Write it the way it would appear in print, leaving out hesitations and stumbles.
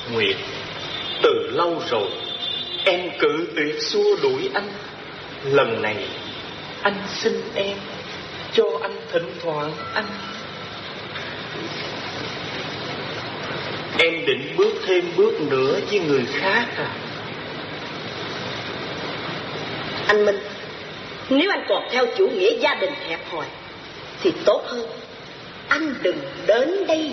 Nguyệt, từ lâu rồi em cự tuyệt xua đuổi anh. Lần này anh xin em, cho anh thỉnh thoảng anh. Em định bước thêm bước nữa với người khác à? Anh Minh, nếu anh còn theo chủ nghĩa gia đình hẹp hòi thì tốt hơn anh đừng đến đây